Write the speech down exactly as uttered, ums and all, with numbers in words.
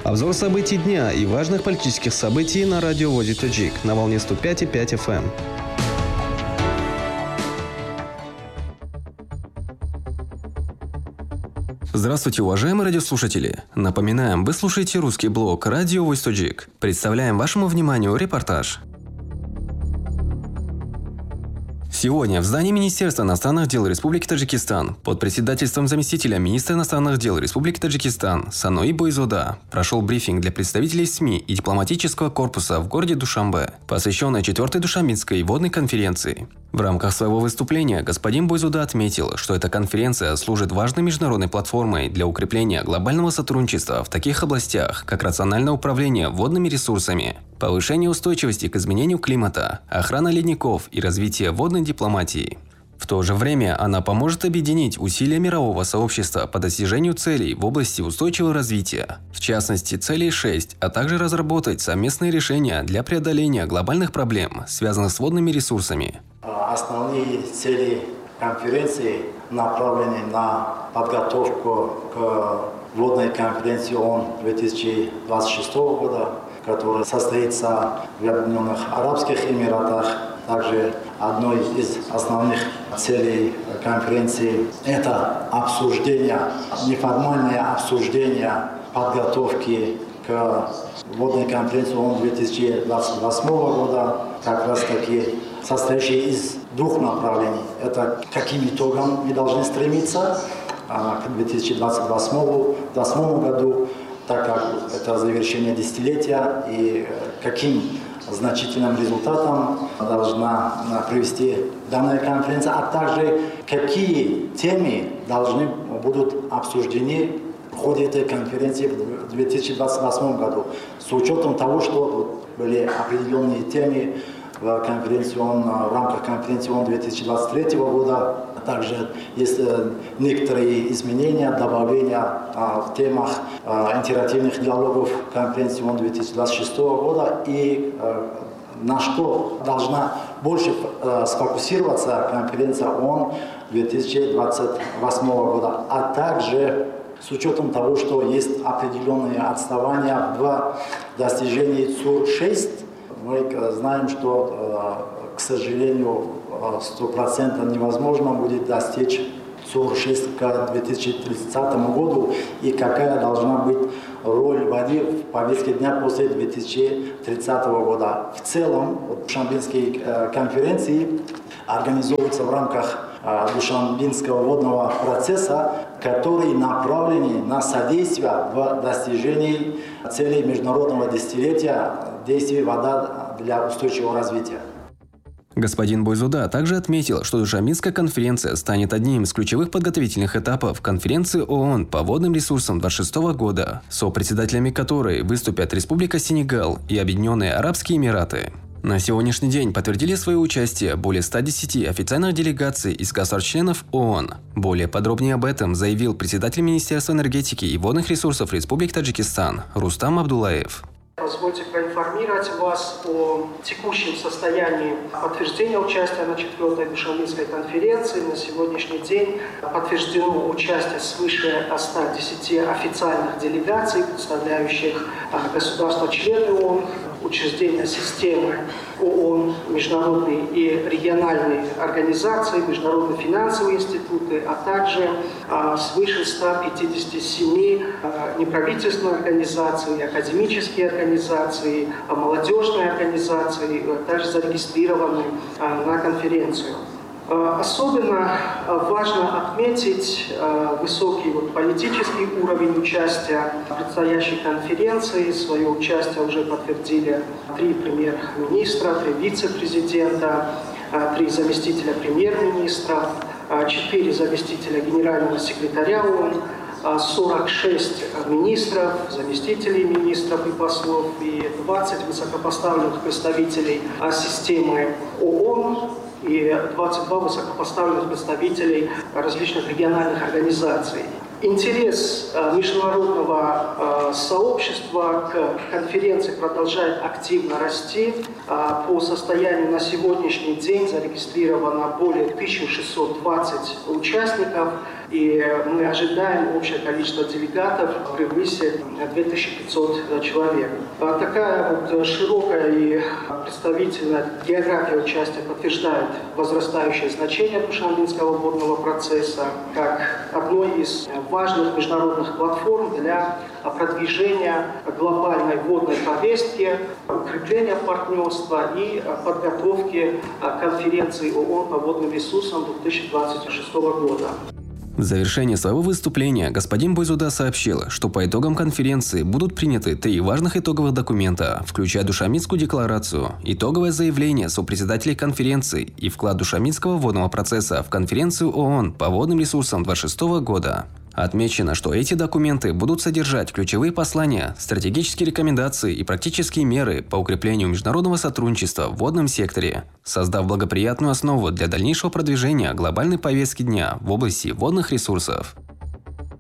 Обзор событий дня и важных политических событий на радио ВОЗ Таджик на волне сто пять и пять эф эм. Здравствуйте, уважаемые радиослушатели! Напоминаем, вы слушаете русский блог радио ВОЗ Таджик. Представляем вашему вниманию репортаж. Сегодня в здании Министерства иностранных дел Республики Таджикистан под председательством заместителя министра иностранных дел Республики Таджикистан Санои Бойзода прошел брифинг для представителей СМИ и дипломатического корпуса в городе Душанбе, посвященный четвертой Душанбинской водной конференции. В рамках своего выступления господин Бойзода отметил, что эта конференция служит важной международной платформой для укрепления глобального сотрудничества в таких областях, как рациональное управление водными ресурсами, повышение устойчивости к изменению климата, охрана ледников и развитие водной дипломатии. В то же время она поможет объединить усилия мирового сообщества по достижению целей в области устойчивого развития, в частности целей шесть, а также разработать совместные решения для преодоления глобальных проблем, связанных с водными ресурсами. Основные цели конференции направлены на подготовку к водной конференции ООН две тысячи двадцать шестого года, которая состоится в Объединенных Арабских Эмиратах. Также одной из основных целей конференции – это обсуждение, неформальное обсуждение подготовки к водной конференции ООН две тысячи двадцать восьмого года, как раз таки состоящей из двух направлений. Это каким итогам мы должны стремиться к две тысячи двадцать восьмому году, так как это завершение десятилетия, и каким значительным результатом должна привести данная конференция, а также какие темы должны будут обсуждены в ходе этой конференции в две тысячи двадцать восьмом году, с учетом того, что были определенные темы в, конференции ООН, в рамках конференции ООН две тысячи двадцать третьего года. Также есть некоторые изменения, добавления в темах интерактивных диалогов конференции ООН две тысячи двадцать шестого года, и на что должна больше сфокусироваться конференция ООН две тысячи двадцать восьмого года, а также с учетом того, что есть определенные отставания в достижении ЦУР шесть, мы знаем, что, к сожалению, сто процентов невозможно будет достичь ЦУР шесть к две тысячи тридцатому году, и какая должна быть роль воды в повестке дня после две тысячи тридцатого года. В целом, Душанбинские конференции организовываются в рамках Душанбинского водного процесса, которые направлены на содействие в достижении целей международного десятилетия действий «Вода для устойчивого развития». Господин Бойзода также отметил, что Душанбинская конференция станет одним из ключевых подготовительных этапов конференции ООН по водным ресурсам двадцать шестого года, сопредседателями которой выступят Республика Сенегал и Объединенные Арабские Эмираты. На сегодняшний день подтвердили свое участие более ста десяти официальных делегаций из государств-членов ООН. Более подробнее об этом заявил председатель Министерства энергетики и водных ресурсов Республики Таджикистан Рустам Абдуллаев. Позвольте проинформировать вас о текущем состоянии подтверждения участия на четвертой Душанбинской конференции. На сегодняшний день подтверждено участие свыше ста десяти официальных делегаций, представляющих государства-члены ООН, учреждения системы ООН, международные и региональные организации, международные финансовые институты, а также а, свыше ста пятидесяти семи а, неправительственных организаций, академические организации, а, молодежные организации, а, также зарегистрированы а, на конференцию. Особенно важно отметить высокий вот политический уровень участия в предстоящей конференции. Свое участие уже подтвердили три премьер-министра, три вице-президента, три заместителя премьер-министра, четыре заместителя генерального секретаря ООН, сорок шесть министров, заместителей министров и послов и двадцать высокопоставленных представителей системы ООН и двадцать два высокопоставленных представителей различных региональных организаций. Интерес международного сообщества к конференции продолжает активно расти. По состоянию на сегодняшний день зарегистрировано более тысяча шестьсот двадцать участников, и мы ожидаем общее количество делегатов превысит две тысячи пятьсот человек. Такая вот широкая и представительная география участия подтверждает возрастающее значение Душанбинского водного процесса как одной из важных международных платформ для продвижения глобальной водной повестки, укрепления партнерства и подготовки конференции ООН по водным ресурсам две тысячи двадцать шестого года. В завершении своего выступления господин Бойзода сообщил, что по итогам конференции будут приняты три важных итоговых документа, включая Душанбинскую декларацию, итоговое заявление сопредседателей конференции и вклад Душанбинского водного процесса в конференцию ООН по водным ресурсам две тысячи двадцать шестого года. Отмечено, что эти документы будут содержать ключевые послания, стратегические рекомендации и практические меры по укреплению международного сотрудничества в водном секторе, создав благоприятную основу для дальнейшего продвижения глобальной повестки дня в области водных ресурсов.